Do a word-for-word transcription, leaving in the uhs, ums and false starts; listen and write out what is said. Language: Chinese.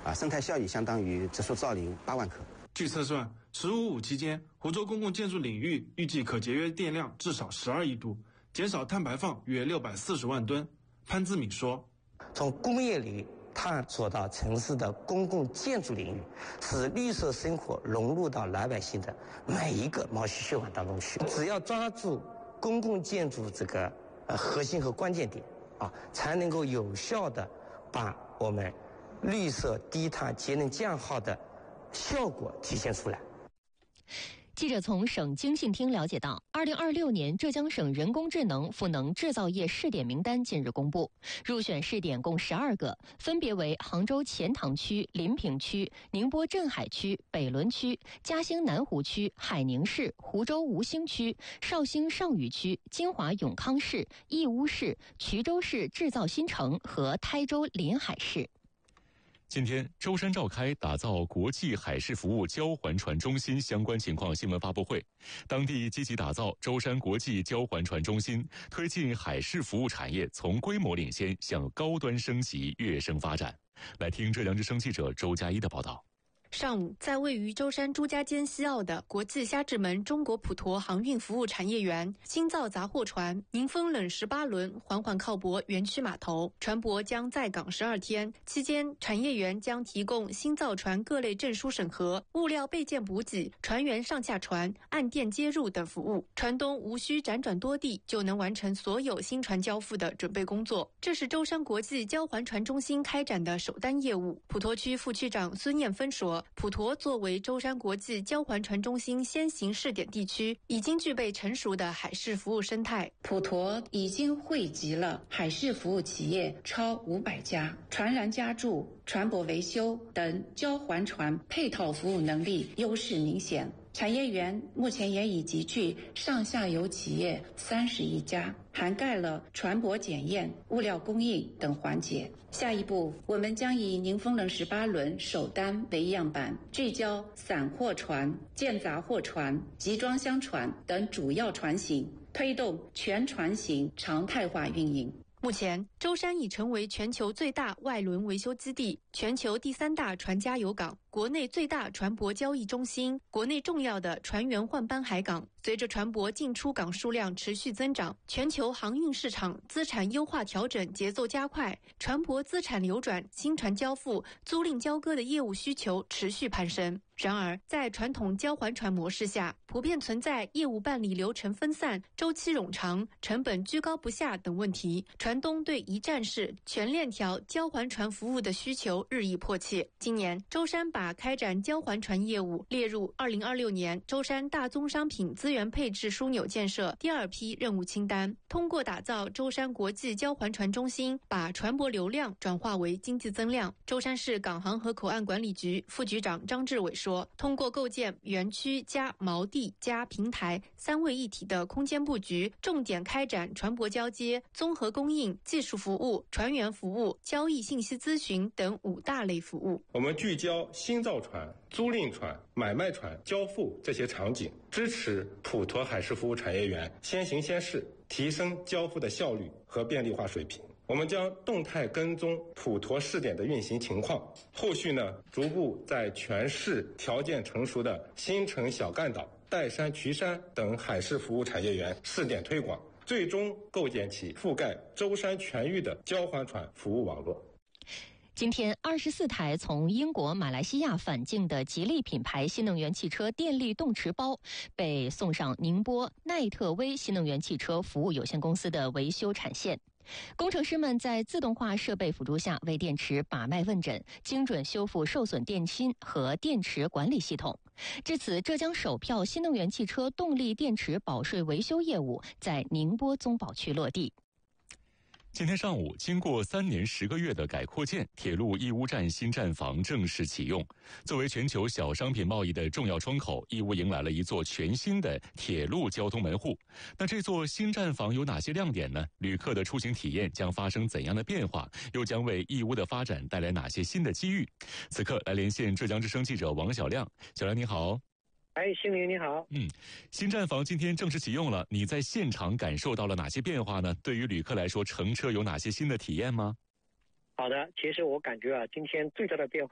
啊，生态效益相当于植树造林八万棵。 据测算，十五五期间，湖州公共建筑领域预计可节约电量至少十二亿度，减少碳排放约六百四十万吨。潘自敏说， 从工业领域探索到城市的公共建筑领域，使绿色生活融入到老百姓的每一个毛细血管当中去。只要抓住公共建筑这个呃核心和关键点啊，才能够有效的把我们绿色低碳节能降耗的效果体现出来。 记者从省经信厅了解到，二零二六年浙江省人工智能赋能制造业试点名单近日公布，入选试点共十二个，分别为杭州钱塘区、临平区、宁波镇海区、北仑区、嘉兴南湖区、海宁市、湖州吴兴区、绍兴上虞区、金华永康市、义乌市、衢州市制造新城和台州临海市。 今天，舟山召开打造国际海事服务交环船中心相关情况新闻发布会。当地积极打造舟山国际交环船中心，推进海事服务产业从规模领先向高端升级跃升发展。来听浙江之声记者周佳一的报道。 上午，在位于舟山朱家尖西澳的国际虾制门中国普陀航运服务产业园，新造杂货船宁风冷十八轮缓缓靠泊园区码头，船舶将在港十二天。期间，产业园将提供新造船各类证书审核、物料备件补给、船员上下船、岸电接入等服务。船东无需辗转多地，就能完成所有新船交付的准备工作。这是舟山国际交环船中心开展的首单业务。普陀区副区长孙艳芬说，普陀作为舟山国际交环船中心先行试点地区，已经具备成熟的海事服务生态。 普陀已经汇集了海事服务企业超五百家，船燃加注、船舶维修等交环船配套服务能力优势明显。产业园目前也已集聚上下游企业三十一家，涵盖了船舶检验、物料供应等环节。下一步，我们将以宁风冷十八轮首单为样板，聚焦散货船、建杂货船、集装箱船等主要船型，推动全船型常态化运营。 目前，舟山已成为全球最大外轮维修基地、全球第三大船加油港、国内最大船舶交易中心、国内重要的船员换班海港。随着船舶进出港数量持续增长，全球航运市场资产优化调整节奏加快，船舶资产流转、新船交付、租赁交割的业务需求持续攀升。然而，在传统交环船模式下，普遍存在业务办理流程分散、周期冗长、成本居高不下等问题。船东对一站式、全链条交环船服务的需求日益迫切。今年，舟山把开展交环船业务列入二零二六年舟山大宗商品资源配置枢纽建设第二批任务清单，通过打造舟山国际交环船中心，把船舶流量转化为经济增量。舟山市港航和口岸管理局副局长张志伟说，通过构建园区加锚地加平台三位一体的空间布局，重点开展船舶交接、综合供应、技术服务、船员服务、交易信息咨询等五大类服务。 我们聚焦新造船、租赁船、买卖船、交付这些场景，支持普陀海事服务产业园先行先试，提升交付的效率和便利化水平。我们将动态跟踪普陀试点的运行情况，后续呢，逐步在全市条件成熟的新城小干岛、岱山、衢山等海事服务产业园试点推广，最终构建起覆盖舟山全域的交环船服务网络。 今天，二十四台从英国、马来西亚返境的吉利品牌新能源汽车电力动驰包被送上宁波奈特威新能源汽车服务有限公司的维修产线。工程师们在自动化设备辅助下，为电池把脉问诊，精准修复受损电芯和电池管理系统。至此，浙江首票新能源汽车动力电池保税维修业务在宁波宗保区落地。 今天上午，经过三年十个月的改扩建，铁路义乌站新站房正式启用。作为全球小商品贸易的重要窗口，义乌迎来了一座全新的铁路交通门户。那这座新站房有哪些亮点呢？旅客的出行体验将发生怎样的变化？又将为义乌的发展带来哪些新的机遇？此刻来连线浙江之声记者王小亮。小亮你好。 哎，新林你好。 嗯，新站房今天正式启用了，你在现场感受到了哪些变化呢？对于旅客来说，乘车有哪些新的体验吗？ 好的，其实我感觉啊，今天最大的变化